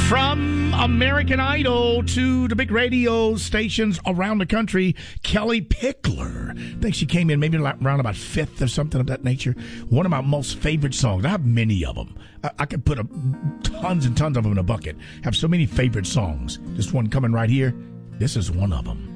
From American Idol to the big radio stations around the country, Kellie Pickler. I think she came in maybe around about fifth or something of that nature. One of my most favorite songs. I have many of them. I could put tons and tons of them in a bucket. Have so many favorite songs. This one coming right here. This is one of them.